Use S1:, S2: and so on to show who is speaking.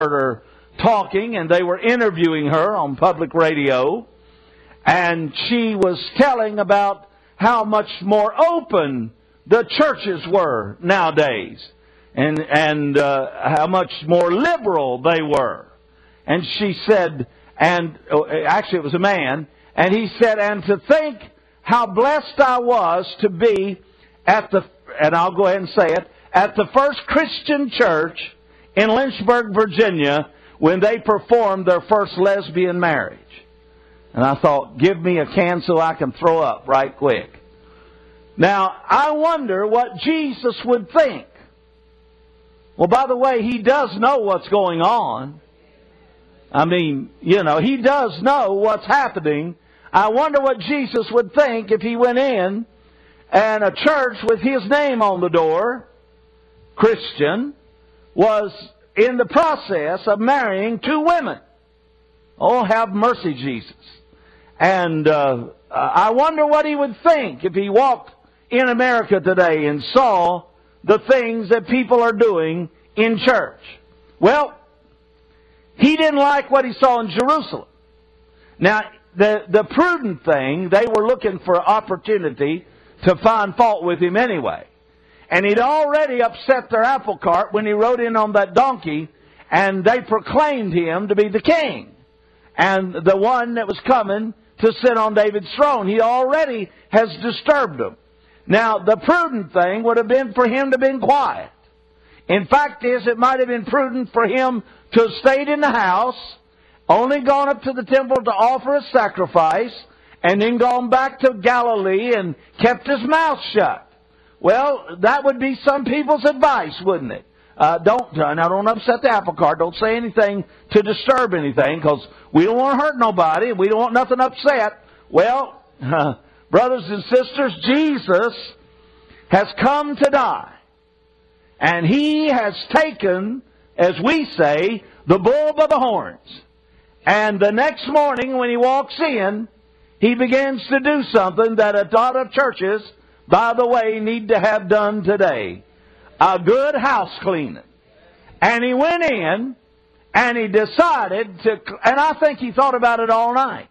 S1: her talking, and they were interviewing her on public radio, and she was telling about how much more open the churches were nowadays, and how much more liberal they were. And she said, and actually it was a man, and he said, and to think how blessed I was to be at the, and I'll go ahead and say it, at the first Christian church in Lynchburg, Virginia, when they performed their first lesbian marriage. And I thought, give me a can so I can throw up right quick. Now, I wonder what Jesus would think. Well, by the way, He does know what's going on. I mean, you know, He does know what's happening. I wonder what Jesus would think if He went in and a church with His name on the door, Christian, was in the process of marrying two women. Oh, have mercy, Jesus. And I wonder what He would think if He walked in America today and saw the things that people are doing in church. Well, He didn't like what He saw in Jerusalem. Now, the prudent thing, they were looking for opportunity to find fault with Him anyway. And He'd already upset their apple cart when He rode in on that donkey, and they proclaimed Him to be the king and the one that was coming to sit on David's throne. He already has disturbed them. Now, the prudent thing would have been for Him to have been quiet. In fact, it might have been prudent for Him to have stayed in the house, only gone up to the temple to offer a sacrifice, and then gone back to Galilee and kept his mouth shut. Well, that would be some people's advice, wouldn't it? Don't upset the apple cart. Don't say anything to disturb anything, because we don't want to hurt nobody. We don't want nothing upset. Well, brothers and sisters, Jesus has come to die. And He has taken, as we say, the bull by the horns. And the next morning when He walks in, He begins to do something that a lot of churches, by the way, need to have done today. A good house cleaning. And He went in and He decided to, and I think He thought about it all night.